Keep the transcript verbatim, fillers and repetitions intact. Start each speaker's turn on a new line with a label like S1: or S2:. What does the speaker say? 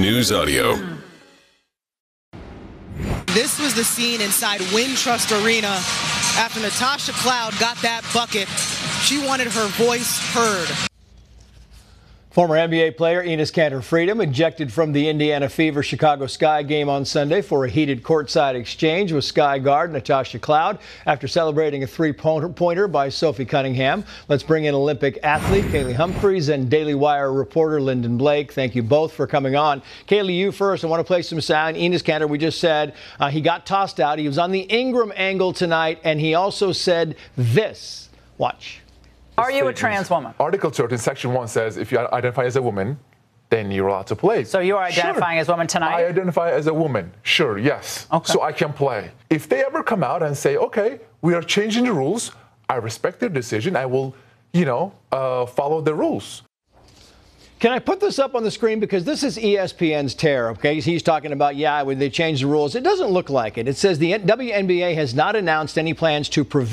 S1: News Audio.
S2: This was the scene inside Wintrust Arena after Natasha Cloud got that bucket. She wanted her voice heard.
S3: Former N B A player Enes Kanter Freedom ejected from the Indiana Fever Chicago Sky game on Sunday for a heated courtside exchange with Sky guard Natasha Cloud after celebrating a three-pointer by Sophie Cunningham. Let's bring in Olympic athlete Kaylee Humphries and Daily Wire reporter Lyndon Blake. Thank you both for coming on. Kaylee, you first. I want to play some sound. Enes Kanter, we just said uh, he got tossed out. He was on the Ingram angle tonight, and he also said this. Watch.
S4: Are you a trans woman?
S5: Article thirteen, Section one says if you identify as a woman, then you're allowed to play.
S4: So you are identifying
S5: sure.
S4: as a woman tonight?
S5: I identify as a woman. Sure, yes.
S4: Okay.
S5: So I can play. If they ever come out and say, okay, we are changing the rules, I respect their decision. I will, you know, uh, follow the rules.
S3: Can I put this up on the screen? Because this is E S P N's tear, okay? He's talking about, yeah, when they changed the rules. It doesn't look like it. It says the W N B A has not announced any plans to prevent